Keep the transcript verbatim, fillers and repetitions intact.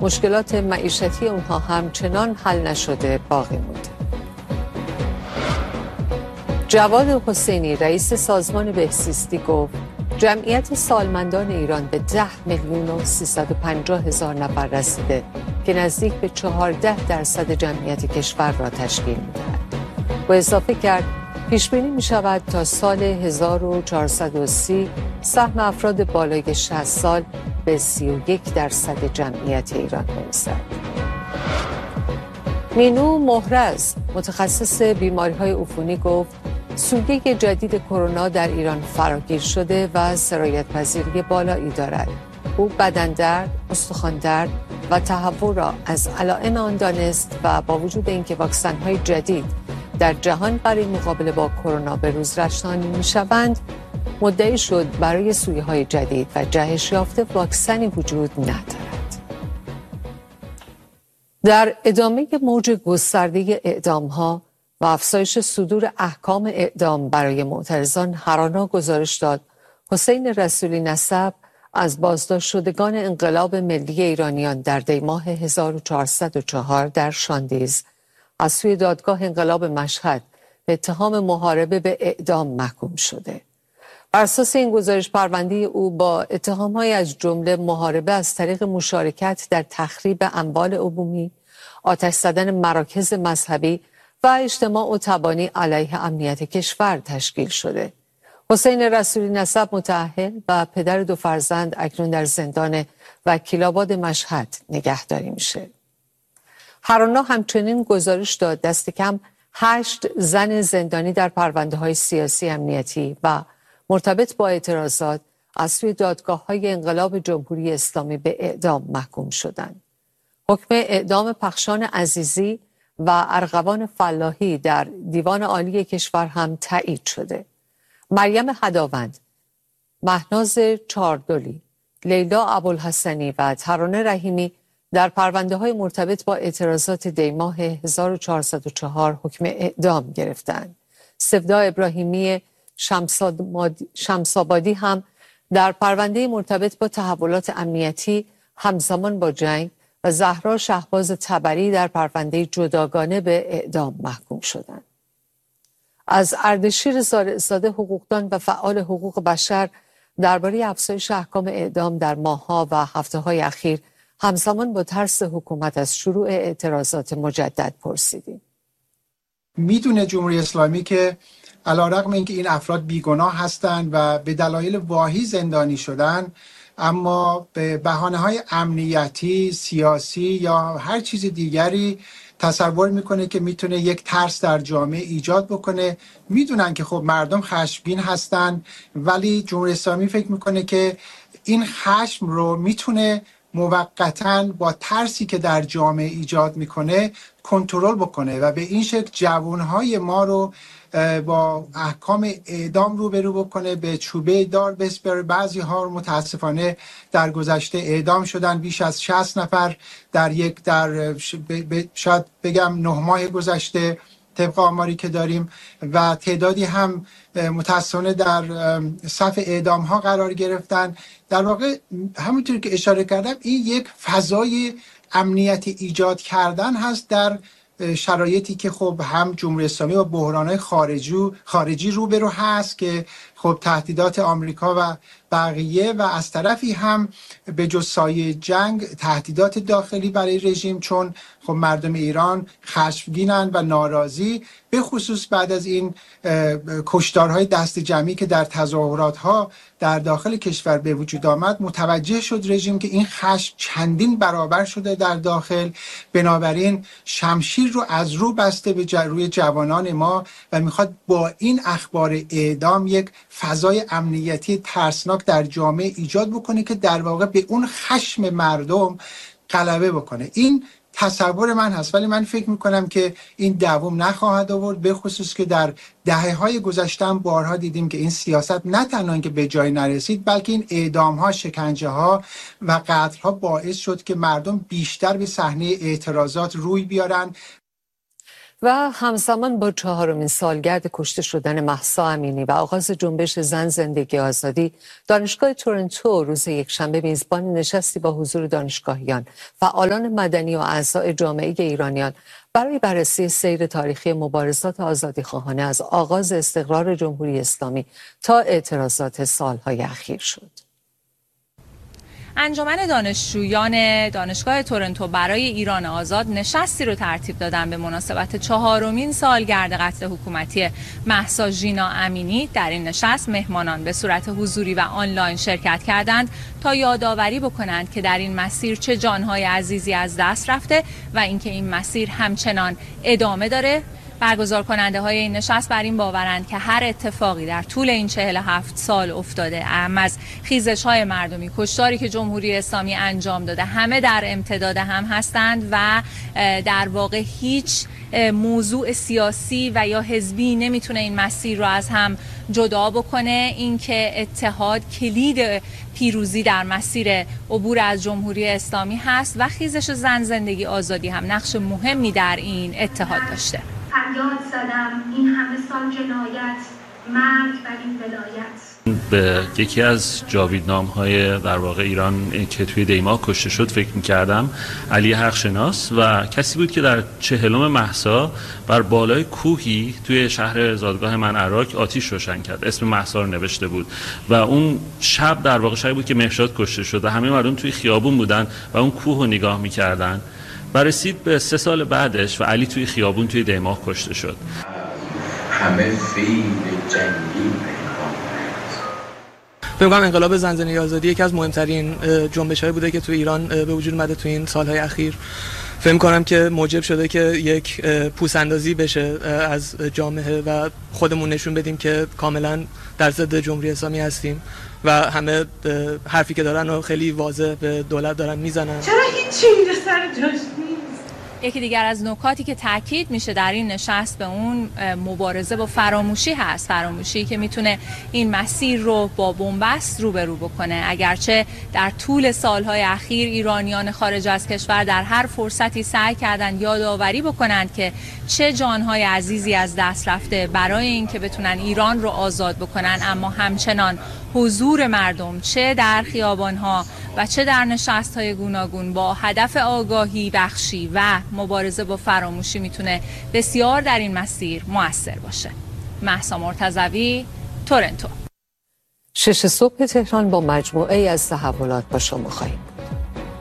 مشکلات معیشتی اونها همچنان حل نشده باقی مونده. جواد حسینی رئیس سازمان بهزیستی گفت جمعیت سالمندان ایران به ده میلیون و سیصد و پنجاه هزار نفر رسیده که نزدیک به چهارده درصد جمعیت کشور را تشکیل می‌دهد. و اضافه کرد پیش بینی می‌شود تا سال هزار و چهارصد و سی سهم افراد بالای شصت سال به سی و یک درصد جمعیت ایران برسد. مینو مهرز متخصص بیماری‌های عفونی گفت سویه جدید کرونا در ایران فراگیر شده و سرایت‌پذیری بالایی دارد. او بدن درد، استخوان درد و تهوع را از علائم آن دانست و با وجود اینکه واکسن‌های جدید در جهان برای مقابله با کرونا به روز رسانی می‌شوند، مدعی شد برای سویه‌های جدید و جهش یافته واکسنی وجود ندارد. در ادامه موج گسترده اعدام‌ها و افزایش صدور احکام اعدام برای معترضان، هرانا گزارش داد حسین رسولی نسب از بازداشت شدگان انقلاب ملی ایرانیان در دی ماه هزار و چهارصد و چهار در شاندیز از سوی دادگاه انقلاب مشهد به اتهام محاربه به اعدام محکوم شده. بر اساس این گزارش پرونده او با اتهام‌های از جمله محاربه از طریق مشارکت در تخریب اموال عمومی، آتش زدن مراکز مذهبی و اجتماع و تبانی علیه امنیت کشور تشکیل شده. حسین رسولی نسب متأهل و پدر دو فرزند اکنون در زندان وکیل‌آباد مشهد نگهداری میشه. هرانا همچنین گزارش داد دست کم هشت زن زندانی در پرونده‌های سیاسی امنیتی و مرتبط با اعتراضات از سوی دادگاه‌های انقلاب جمهوری اسلامی به اعدام محکوم شدند. حکم اعدام پخشان عزیزی و ارغوان فلاحی در دیوان عالی کشور هم تایید شده. مریم هداوند، مهناز چاردلی، لیلا ابوالحسنی و ترانه رحیمی در پرونده های مرتبط با اعتراضات دی ماه هزار و چهارصد و چهار حکم اعدام گرفتند. سفدا ابراهیمی شمسابادی هم در پرونده مرتبط با تحولات امنیتی همزمان با جنگ و زهرا شهباز تبری در پرونده جداگانه به اعدام محکوم شدند. از اردشیر زارعزاده حقوقدان و فعال حقوق بشر درباره افزایش احکام اعدام در ماه‌ها و هفته‌های اخیر همزمان با ترس حکومت از شروع اعتراضات مجدد پرسیدیم. میدونه جمهوری اسلامی که علیرغم اینکه این افراد بیگناه هستند و به دلایل واهی زندانی شدن، اما به بهانه‌های امنیتی، سیاسی یا هر چیز دیگری تصور میکنه که میتونه یک ترس در جامعه ایجاد بکنه. میدونن که خب مردم خشمگین هستن، ولی جمهوری اسلامی فکر میکنه که این خشم رو میتونه موقتاً با ترسی که در جامعه ایجاد میکنه کنترل بکنه و به این شکل جوانهای ما رو با احکام اعدام روبرو بکنه، به چوبه دار بسپره. بعضی ها متاسفانه در گذشته اعدام شدن، بیش از شصت نفر در یک در شاید بگم نه ماه گذشته طبق آماری که داریم، و تعدادی هم متاسفانه در صف اعدام ها قرار گرفتن. در واقع همونطور که اشاره کردم این یک فضای امنیتی ایجاد کردن هست در شرایطی که خب هم جمهوری اسلامی با بحران‌های خارجی خارجی روبرو هست که خب تهدیدات آمریکا و بقیه، و از طرفی هم به جز سایه جنگ تهدیدات داخلی برای رژیم، چون خب مردم ایران خشمگینن و ناراضی، به خصوص بعد از این کشتارهای دست جمعی که در تظاهرات‌ها در داخل کشور به وجود آمد. متوجه شد رژیم که این خشم چندین برابر شده در داخل، بنابراین شمشیر رو از رو بسته به روی جوانان ما و میخواد با این اخبار اعدام یک فضای امنیتی ترسناک در جامعه ایجاد بکنه که در واقع به اون خشم مردم غلبه بکنه. این تصور من هست، ولی من فکر میکنم که این دوام نخواهد آورد، به خصوص که در دهه‌های گذشته هم بارها دیدیم که این سیاست نه تنها که به جای نرسید، بلکه این اعدام‌ها، شکنجه‌ها و قتل‌ها باعث شد که مردم بیشتر به صحنه اعتراضات روی بیارن. و همزمان با چهارمین سالگرد کشته شدن مهسا امینی و آغاز جنبش زن زندگی آزادی، دانشگاه تورنتو روز یکشنبه میزبان نشستی با حضور دانشگاهیان، فعالان مدنی و اعضای جامعه ایرانیان برای بررسی سیر تاریخی مبارزات آزادیخواهانه از آغاز استقرار جمهوری اسلامی تا اعتراضات سالهای اخیر شد. انجمن دانشجویان دانشگاه تورنتو برای ایران آزاد نشستی رو ترتیب دادن به مناسبت چهارمین سالگرد قتل حکومتی مهسا ژینا امینی. در این نشست مهمانان به صورت حضوری و آنلاین شرکت کردند تا یادآوری بکنند که در این مسیر چه جانهای عزیزی از دست رفته و اینکه این مسیر همچنان ادامه داره. برگزار کننده های این نشست بر این باورند که هر اتفاقی در طول این چهل و هفت سال افتاده، اهم از خیزش های مردمی، کشتاری که جمهوری اسلامی انجام داده، همه در امتداد هم هستند و در واقع هیچ موضوع سیاسی و یا حزبی نمیتونه این مسیر رو از هم جدا بکنه. اینکه اتحاد کلید پیروزی در مسیر عبور از جمهوری اسلامی هست و خیزش زن زندگی آزادی هم نقش مهمی در این اتحاد داشته. فریاد زدم این همه سال جنایت، مرگ بر این ولایت. به یکی از جاویدنام‌های در واقع ایران که توی دیما کشته شد فکر می‌کردم، علی حقشناس، و کسی بود که در چهلم مهسا بر بالای کوهی توی شهر زادگاه من عراق آتش روشن کرد، اسم مهسا رو نوشته بود و اون شب در واقع شبی بود که مهرشاد کشته شد و همه مردم توی خیابون بودن و اون کوه رو نگاه می‌کردن. و رسید به سه سال بعدش و علی توی خیابون توی دیماه کشته شد. همه فیل جنگی فکر کنم انقلاب زن زندگی آزادی یکی از مهمترین جنبش‌های بوده که توی ایران به وجود اومده توی این سالهای اخیر. فکر کنم که موجب شده که یک پوس‌اندازی بشه از جامعه و خودمون نشون بدیم که کاملا در ضد جمهوری اسلامی هستیم و همه حرفی که دارن و خیلی واضح به دولت دارن میزنن. چرا هیچی اینجا سر جاش نیست؟ یکی دیگر از نکاتی که تاکید میشه در این نشست به اون مبارزه با فراموشی هست. فراموشی که میتونه این مسیر رو با بنبست روبرو بکنه. اگرچه در طول سالهای اخیر ایرانیان خارج از کشور در هر فرصتی سعی کردن یادآوری بکنند که چه جانهای عزیزی از دست رفته برای اینکه بتونن ایران رو آزاد بکنن، اما همچنان حضور مردم چه در خیابانها و چه در نشست‌های گوناگون با هدف آگاهی بخشی و مبارزه با فراموشی میتونه بسیار در این مسیر مؤثر باشه. مهسا مرتضوی، تورنتو. شش صبح تهران با مجموعه از تحولات با شما خواهیم بود.